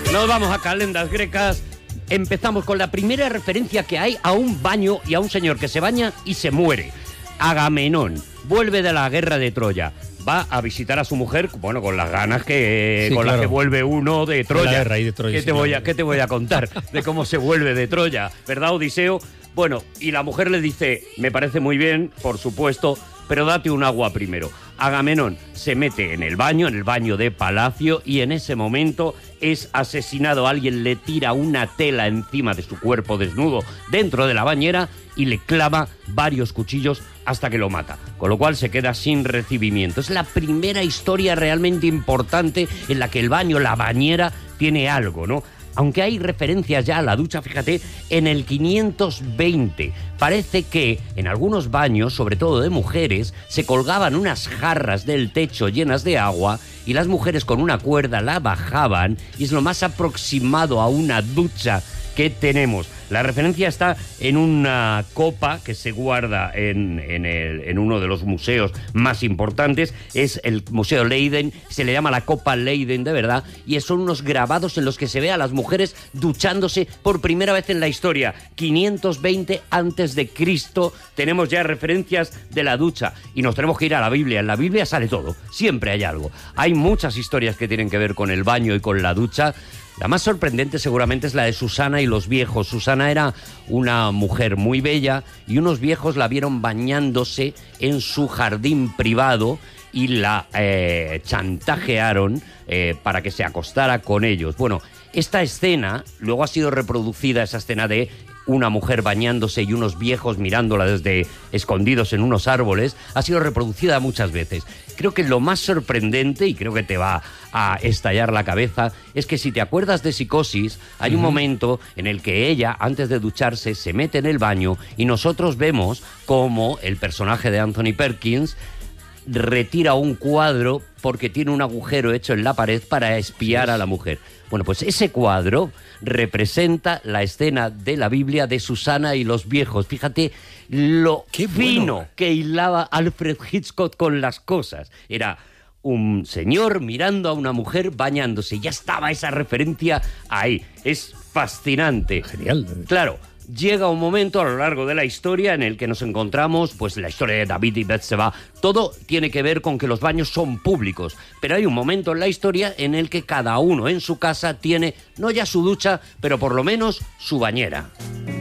Nos vamos a calendas grecas. Empezamos con la primera referencia que hay a un baño y a un señor que se baña y se muere. Agamenón vuelve de la guerra de Troya. Va a visitar a su mujer, bueno, con las ganas que sí, con las que vuelve uno de Troya. La de Troya. ¿Qué te voy a contar de cómo se vuelve de Troya? ¿Verdad, Odiseo? Bueno, y la mujer le dice, me parece muy bien, por supuesto, pero date un agua primero. Agamenón se mete en el baño de palacio, y en ese momento es asesinado. Alguien le tira una tela encima de su cuerpo desnudo dentro de la bañera y le clava varios cuchillos hasta que lo mata, con lo cual se queda sin recibimiento. Es la primera historia realmente importante en la que el baño, la bañera, tiene algo, ¿no? Aunque hay referencias ya a la ducha, fíjate, en el 520. Parece que en algunos baños, sobre todo de mujeres, se colgaban unas jarras del techo llenas de agua y las mujeres con una cuerda la bajaban, y es lo más aproximado a una ducha que tenemos. La referencia está en una copa que se guarda en uno de los museos más importantes. Es el Museo Leiden, se le llama la Copa Leiden de verdad, y son unos grabados en los que se ve a las mujeres duchándose por primera vez en la historia. 520 antes de Cristo tenemos ya referencias de la ducha, y nos tenemos que ir a la Biblia. En la Biblia sale todo, siempre hay algo. Hay muchas historias que tienen que ver con el baño y con la ducha. La más sorprendente seguramente es la de Susana y los viejos. Susana era una mujer muy bella y unos viejos la vieron bañándose en su jardín privado y la chantajearon para que se acostara con ellos. Bueno, esta escena luego ha sido reproducida, esa escena de una mujer bañándose y unos viejos mirándola desde escondidos en unos árboles, ha sido reproducida muchas veces. Creo que lo más sorprendente, y creo que te va a estallar la cabeza, es que si te acuerdas de Psicosis, hay un momento en el que ella, antes de ducharse, se mete en el baño y nosotros vemos cómo el personaje de Anthony Perkins retira un cuadro porque tiene un agujero hecho en la pared para espiar a la mujer. Bueno, pues ese cuadro representa la escena de la Biblia de Susana y los viejos. Fíjate lo fino que hilaba Alfred Hitchcock con las cosas. Era un señor mirando a una mujer bañándose. Ya estaba esa referencia ahí. Es fascinante. Genial. Claro. Llega un momento a lo largo de la historia en el que nos encontramos, pues la historia de David y Betseba. Todo tiene que ver con que los baños son públicos, pero hay un momento en la historia en el que cada uno en su casa tiene, no ya su ducha, pero por lo menos su bañera.